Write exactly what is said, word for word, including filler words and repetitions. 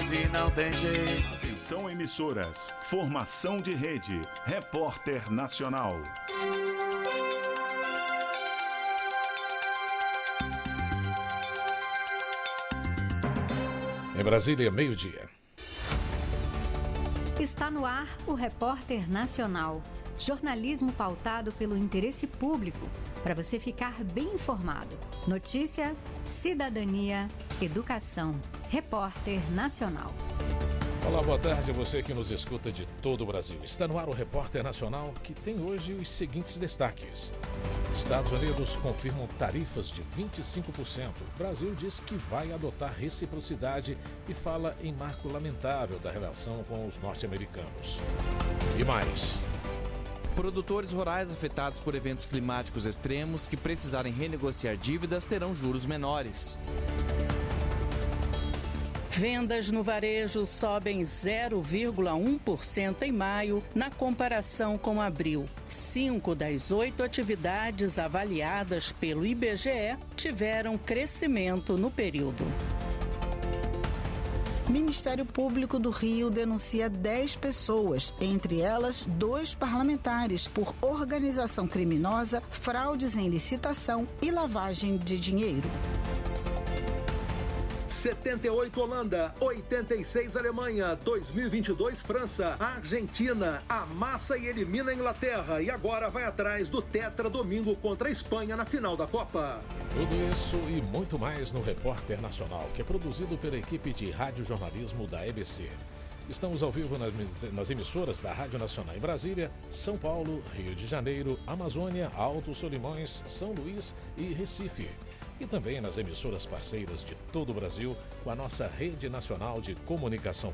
e não tem jeito. Atenção, emissoras. Formação de rede. Repórter Nacional. Em Brasília, meio-dia. Está no ar o Repórter Nacional. Jornalismo pautado pelo interesse público, para você ficar bem informado. Notícia, cidadania, educação. Repórter Nacional. Olá, boa tarde a você que nos escuta de todo o Brasil. Está no ar o Repórter Nacional, que tem hoje os seguintes destaques. Estados Unidos confirmam tarifas de vinte e cinco por cento. O Brasil diz que vai adotar reciprocidade e fala em marco lamentável da relação com os norte-americanos. E mais. Produtores rurais afetados por eventos climáticos extremos que precisarem renegociar dívidas terão juros menores. Vendas no varejo sobem zero vírgula um por cento em maio, na comparação com abril. Cinco das oito atividades avaliadas pelo I B G E tiveram crescimento no período. Ministério Público do Rio denuncia dez pessoas, entre elas dois parlamentares, por organização criminosa, fraudes em licitação e lavagem de dinheiro. setenta e oito Holanda, oitenta e seis Alemanha, dois mil e vinte e dois França, Argentina amassa e elimina a Inglaterra e agora vai atrás do tetra domingo contra a Espanha na final da Copa. Tudo isso e muito mais no Repórter Nacional, que é produzido pela equipe de radiojornalismo da E B C. Estamos ao vivo nas emissoras da Rádio Nacional em Brasília, São Paulo, Rio de Janeiro, Amazônia, Alto Solimões, São Luís e Recife. E também nas emissoras parceiras de todo o Brasil, com a nossa rede nacional de comunicação